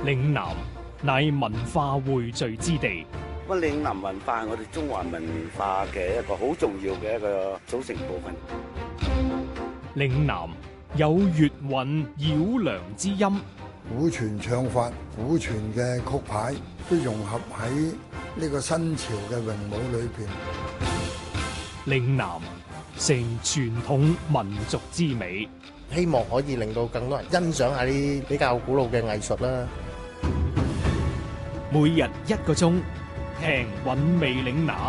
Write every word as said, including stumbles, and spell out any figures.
嶺南乃文化匯聚之地。 咁嶺南文化係我哋中華文化嘅一個好重要嘅一個組成部分。 嶺南有粵韻繞梁之音， 古傳唱法、古傳嘅曲牌都融合喺呢個新潮嘅詠舞裏邊。 嶺南成傳統民族之美， 希望可以令到更多人欣賞下啲比較古老嘅藝術啦。 每日一個鐘，聽韻味嶺南。